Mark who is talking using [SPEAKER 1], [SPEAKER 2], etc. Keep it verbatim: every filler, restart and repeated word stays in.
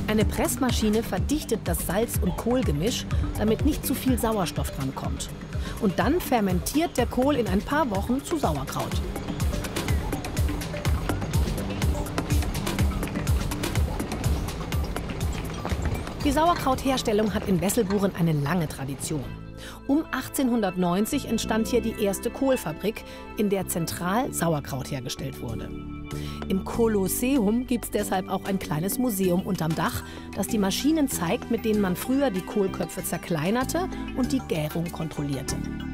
[SPEAKER 1] Eine Pressmaschine verdichtet das Salz- und Kohlgemisch, damit nicht zu viel Sauerstoff drankommt. Und dann fermentiert der Kohl in ein paar Wochen zu Sauerkraut. Die Sauerkrautherstellung hat in Wesselburen eine lange Tradition. Um achtzehnhundertneunzig entstand hier die erste Kohlfabrik, in der zentral Sauerkraut hergestellt wurde. Im Kolosseum gibt es deshalb auch ein kleines Museum unterm Dach, das die Maschinen zeigt, mit denen man früher die Kohlköpfe zerkleinerte und die Gärung kontrollierte.